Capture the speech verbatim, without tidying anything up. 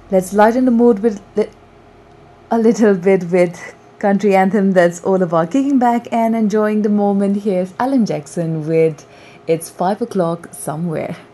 Let's lighten the mood with li- a little bit with country anthem that's all about kicking back and enjoying the moment. Here's Alan Jackson with It's Five O'Clock Somewhere.